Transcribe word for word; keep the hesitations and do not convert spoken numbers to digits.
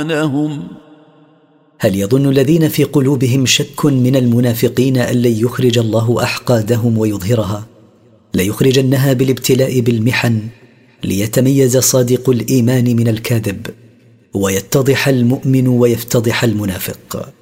لهم. هل يظن الذين في قلوبهم شك من المنافقين أن لن يخرج الله أحقادهم ويظهرها؟ ليخرجنها بالابتلاء بالمحن، ليتميز صادق الإيمان من الكاذب، ويتضح المؤمن ويفتضح المنافق.